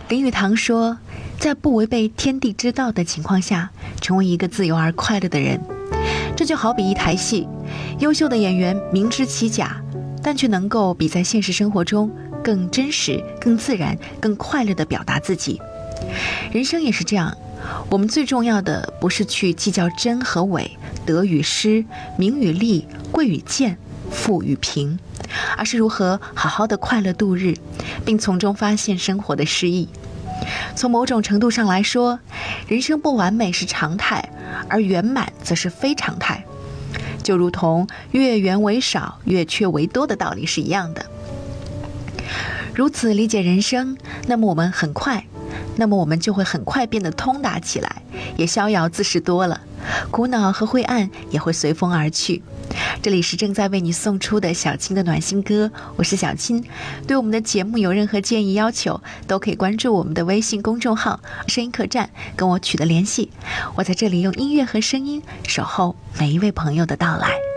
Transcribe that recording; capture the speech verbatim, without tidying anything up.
林语堂说，在不违背天地之道的情况下，成为一个自由而快乐的人，这就好比一台戏，优秀的演员明知其假，但却能够比在现实生活中更真实、更自然、更快乐地表达自己。人生也是这样，我们最重要的不是去计较真和伪、得与失、名与利、贵与贱、富与贫，而是如何好好的快乐度日，并从中发现生活的诗意。从某种程度上来说，人生不完美是常态，而圆满则是非常态，就如同月圆为少，月缺为多的道理是一样的。如此理解人生，那么我们很快那么我们就会很快变得通达起来，也逍遥自适多了，苦恼和灰暗也会随风而去。这里是正在为你送出的小青的暖心歌，我是小青。对我们的节目有任何建议要求，都可以关注我们的微信公众号声音客栈，跟我取得联系。我在这里用音乐和声音守候每一位朋友的到来。